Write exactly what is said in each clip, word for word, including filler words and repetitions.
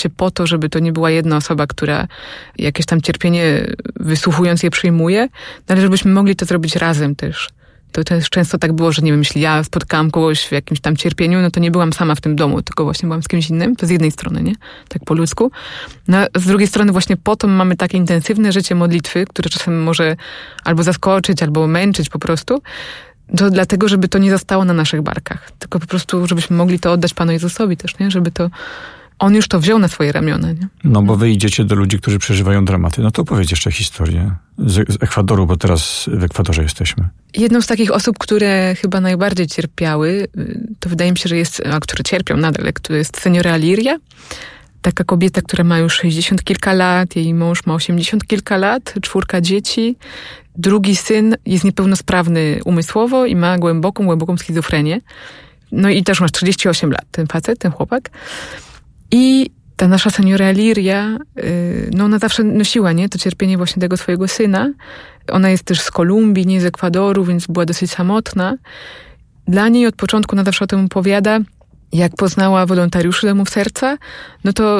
wsparcie po to, żeby to nie była jedna osoba, która jakieś tam cierpienie wysłuchując je przyjmuje, no ale żebyśmy mogli to zrobić razem też. To też często tak było, że nie wiem, jeśli ja spotkałam kogoś w jakimś tam cierpieniu, no to nie byłam sama w tym domu, tylko właśnie byłam z kimś innym. To z jednej strony, nie? Tak po ludzku. No a z drugiej strony właśnie po to mamy takie intensywne życie modlitwy, które czasem może albo zaskoczyć, albo męczyć po prostu. To dlatego, żeby to nie zostało na naszych barkach. Tylko po prostu, żebyśmy mogli to oddać Panu Jezusowi też, nie? Żeby to On już to wziął na swoje ramiona, nie? No bo wy idziecie do ludzi, którzy przeżywają dramaty. No to opowiedz jeszcze historię z, z Ekwadoru, bo teraz w Ekwadorze jesteśmy. Jedną z takich osób, które chyba najbardziej cierpiały, to wydaje mi się, że jest, a które cierpią nadal, to jest seniora Aliria. Taka kobieta, która ma już sześćdziesiąt kilka lat, jej mąż ma osiemdziesiąt kilka lat, czwórka dzieci. Drugi syn jest niepełnosprawny umysłowo i ma głęboką, głęboką schizofrenię. No i też ma trzydzieści osiem lat, ten facet, ten chłopak. I ta nasza seniora Aliria, no ona zawsze nosiła, nie, to cierpienie właśnie tego swojego syna. Ona jest też z Kolumbii, nie z Ekwadoru, więc była dosyć samotna. Dla niej od początku ona zawsze o tym opowiada. Jak poznała wolontariuszy Domów Serca, no to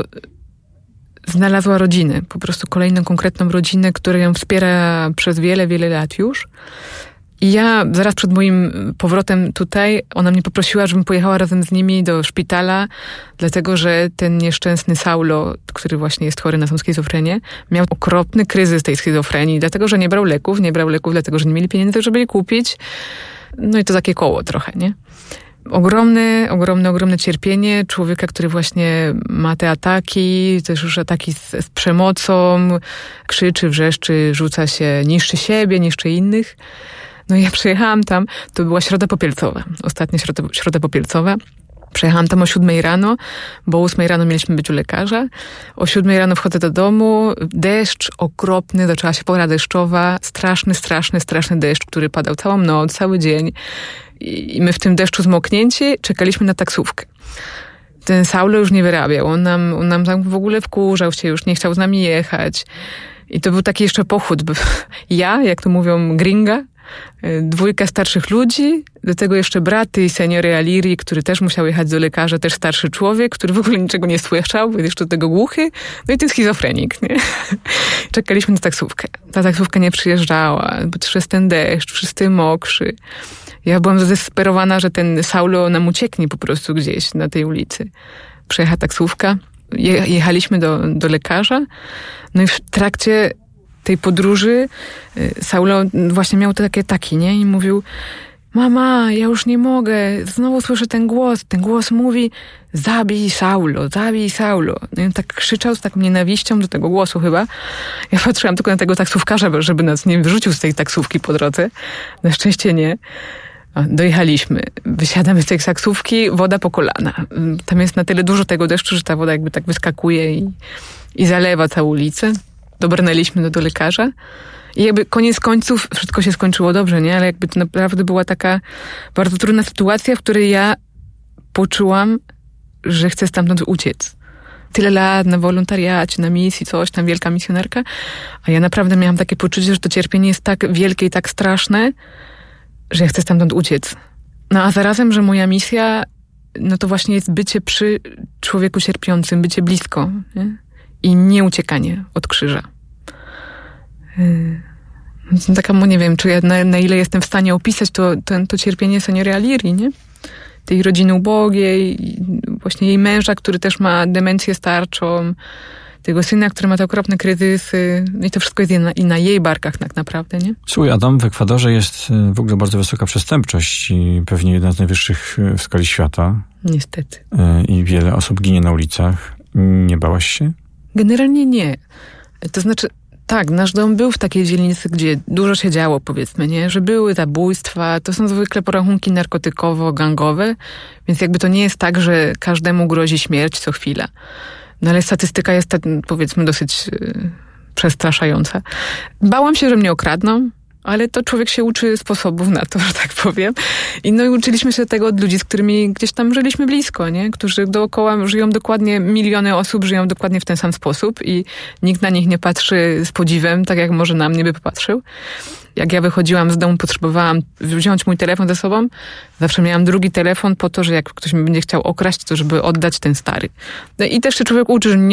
znalazła rodzinę, po prostu kolejną konkretną rodzinę, która ją wspiera przez wiele, wiele lat już. I ja zaraz przed moim powrotem tutaj, ona mnie poprosiła, żebym pojechała razem z nimi do szpitala, dlatego że ten nieszczęsny Saulo, który właśnie jest chory na tą schizofrenię, miał okropny kryzys tej schizofrenii, dlatego że nie brał leków, nie brał leków, dlatego że nie mieli pieniędzy, żeby je kupić. No i to takie koło trochę, nie? Ogromne, ogromne, ogromne cierpienie człowieka, który właśnie ma te ataki, też już ataki z, z przemocą, krzyczy, wrzeszczy, rzuca się, niszczy siebie, niszczy innych. No i ja przyjechałam tam, to była Środa Popielcowa, ostatnia Środa, środa Popielcowa. Przejechałam tam o siódmej rano, bo o ósmej rano mieliśmy być u lekarza. O siódmej rano wchodzę do domu, deszcz okropny, zaczęła się pora deszczowa, straszny, straszny, straszny deszcz, który padał całą noc, cały dzień. I my w tym deszczu zmoknięci czekaliśmy na taksówkę. Ten Saulo już nie wyrabiał, on nam, on nam tam w ogóle wkurzał się, już nie chciał z nami jechać. I to był taki jeszcze pochód. Ja, jak to mówią, gringa, dwójka starszych ludzi, do tego jeszcze braty i seniory Alirii, który też musiał jechać do lekarza, też starszy człowiek, który w ogóle niczego nie słyszał, był jeszcze do tego głuchy, no i ten schizofrenik, nie? Czekaliśmy na taksówkę. Ta taksówka nie przyjeżdżała, bo przez ten deszcz, wszyscy mokrzy. Ja byłam zdesperowana, że ten Saulo nam ucieknie po prostu gdzieś na tej ulicy. Przyjechała taksówka, je, jechaliśmy do, do lekarza, no i w trakcie tej podróży Saulo właśnie miał te takie ataki, nie? I mówił: mama, ja już nie mogę, znowu słyszę ten głos. Ten głos mówi: zabij Saulo, zabij Saulo. No i on tak krzyczał z taką nienawiścią do tego głosu chyba. Ja patrzyłam tylko na tego taksówkarza, żeby nas nie wyrzucił z tej taksówki po drodze. Na szczęście nie. Dojechaliśmy. Wysiadamy z tej taksówki, woda po kolana. Tam jest na tyle dużo tego deszczu, że ta woda jakby tak wyskakuje i, i zalewa całą ulicę. Dobrnęliśmy do, do lekarza i jakby koniec końców wszystko się skończyło dobrze, nie? Ale jakby to naprawdę była taka bardzo trudna sytuacja, w której ja poczułam, że chcę stamtąd uciec. Tyle lat na wolontariacie, na misji, coś tam, wielka misjonarka, a ja naprawdę miałam takie poczucie, że to cierpienie jest tak wielkie i tak straszne, że ja chcę stamtąd uciec. No a zarazem, że moja misja, no to właśnie jest bycie przy człowieku cierpiącym, bycie blisko, nie? I nie uciekanie od krzyża. Yy, taka, nie wiem, czy ja na, na ile jestem w stanie opisać to, to, to cierpienie seniory Alirii, nie? Tej rodziny ubogiej, właśnie jej męża, który też ma demencję starczą, tego syna, który ma te okropne kryzysy. I to wszystko jest na, i na jej barkach tak naprawdę, nie? Słuchaj, Adam, w Ekwadorze jest w ogóle bardzo wysoka przestępczość i pewnie jedna z najwyższych w skali świata. Niestety. I wiele osób ginie na ulicach. Nie bałaś się? Generalnie nie. To znaczy, tak, nasz dom był w takiej dzielnicy, gdzie dużo się działo, powiedzmy, nie? Że były zabójstwa, to są zwykle porachunki narkotykowo-gangowe, więc jakby to nie jest tak, że każdemu grozi śmierć co chwila. No ale statystyka jest, powiedzmy, dosyć yy, przestraszająca. Bałam się, że mnie okradną, ale to człowiek się uczy sposobów na to, że tak powiem. I no i uczyliśmy się tego od ludzi, z którymi gdzieś tam żyliśmy blisko, nie? Którzy dookoła żyją dokładnie, miliony osób żyją dokładnie w ten sam sposób i nikt na nich nie patrzy z podziwem, tak jak może na mnie by popatrzył. Jak ja wychodziłam z domu, potrzebowałam wziąć mój telefon ze sobą, zawsze miałam drugi telefon po to, że jak ktoś mi będzie chciał okraść, to żeby oddać ten stary. No i też się człowiek uczy, że nie